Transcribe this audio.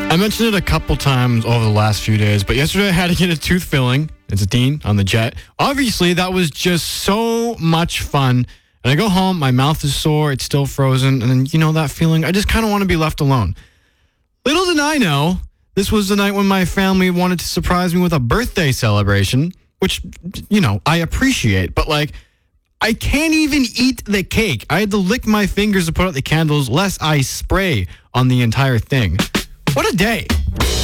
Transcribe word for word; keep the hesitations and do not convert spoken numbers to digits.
I mentioned it a couple times over the last few days, but yesterday I had to get a tooth filling. It's a teen on the jet. Obviously, that was just so much fun. And I go home, my mouth is sore, it's still frozen, and then, you know, that feeling, I just kind of want to be left alone. Little did I know, this was the night when my family wanted to surprise me with a birthday celebration, which, you know, I appreciate, but like, I can't even eat the cake. I had to lick my fingers to put out the candles, lest I spray on the entire thing. What a day.